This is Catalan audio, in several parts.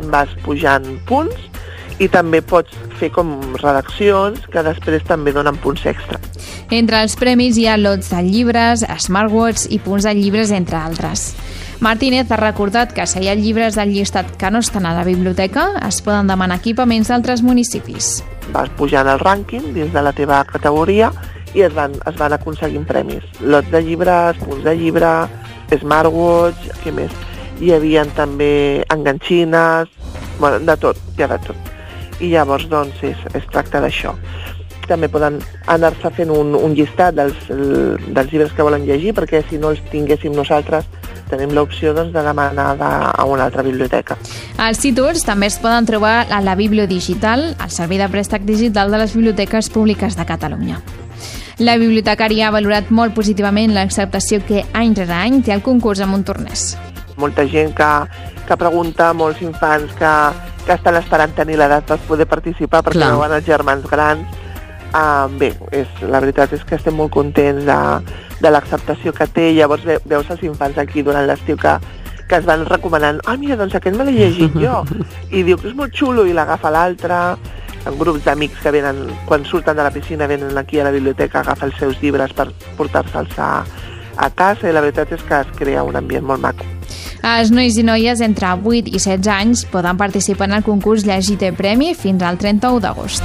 vas pujant punts i també pots fer com redaccions que després també donen punts extra. Entre els premis hi ha lots de llibres, smartwatch i punts de llibres, entre altres. Martínez ha recordat que si hi ha llibres del llistat que no estan a la biblioteca, es poden demanar equipaments d'altres municipis. Vas pujant el rànquing dins de la teva categoria i es van aconseguint premis. Lots de llibres, punts de llibre, smartwatch, què més? Hi havia també enganxines, bueno, de tot, hi ha de tot. I llavors, doncs, es tracta d'això. També poden anar-se fent un llistat dels llibres que volen llegir, perquè si no els tinguéssim nosaltres, tenim l'opció de demanar a una altra biblioteca. Els títols també es poden trobar a la Biblio Digital, el servei de préstec digital de les biblioteques públiques de Catalunya. La bibliotecària ha valorat molt positivament l'acceptació que any rere any té el concurs a Montornès. Molta gent que pregunta, molts infants que estan esperant tenir l'edat per poder participar perquè veuen els germans grans. Bé, la veritat és que estem molt contents de l'acceptació que té. Llavors veus els infants aquí durant l'estiu que es van recomanant, mira, doncs aquest me l'he llegit jo, i diu que és molt xulo i l'agafa l'altre. En grups d'amics que venen, quan surten de la piscina, venen aquí a la biblioteca a agafar els seus llibres per portar-se'ls a casa, i la veritat és que es crea un ambient molt maco. Els nois i noies entre 8 i 16 anys poden participar en el concurs Llegir té premi fins al 31 d'agost.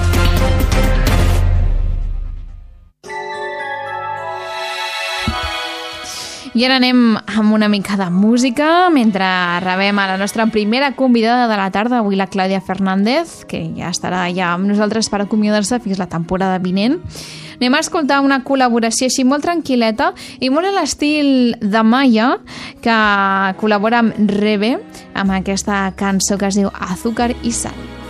I ara anem amb una mica de música mentre rebem a la nostra primera convidada de la tarda, avui la Clàudia Fernández, que ja estarà amb nosaltres per acomiadar-se fins la temporada vinent. Anem a escoltar una col·laboració així molt tranquil·leta i molt a l'estil de Maya, que col·labora amb Rebe amb aquesta cançó que es diu Azúcar y Sal.